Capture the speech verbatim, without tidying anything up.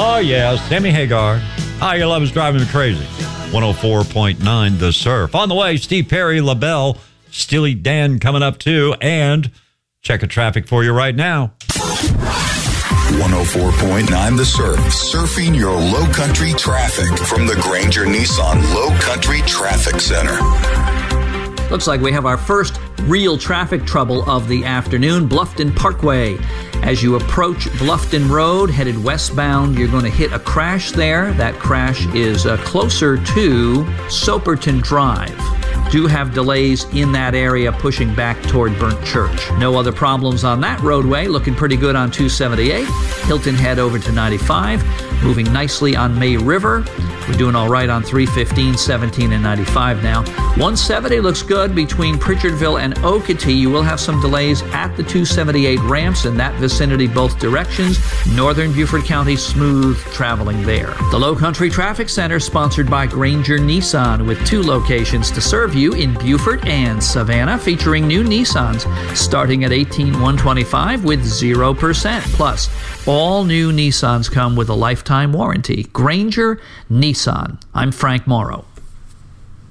Oh, yeah, Sammy Hagar. Ah, your love is driving me crazy. one oh four point nine The Surf. On the way, Steve Perry, LaBelle, Steely Dan coming up too, and check a traffic for you right now. one oh four point nine The Surf. Surfing your low country traffic from the Granger Nissan Low Country Traffic Center. Looks like we have our first real traffic trouble of the afternoon. Bluffton Parkway. As you approach Bluffton Road, headed westbound, you're going to hit a crash there. That crash is uh, closer to Soperton Drive. Do have delays in that area pushing back toward Burnt Church. No other problems on that roadway. Looking pretty good on two seventy-eight. Hilton head over to ninety-five. Moving nicely on May River. We're doing all right on three fifteen, seventeen, and ninety-five now. one seventy looks good between Pritchardville and Okatee. You will have some delays at the two seventy-eight ramps in that vicinity both directions. Northern Beaufort County, smooth traveling there. The Low Country Traffic Center, sponsored by Granger Nissan, with two locations to serve you in Beaufort and Savannah, featuring new Nissans starting at eighteen thousand one hundred twenty-five dollars with zero percent. Plus, all new Nissans come with a lifetime warranty. Granger Nissan. I'm Frank Morrow.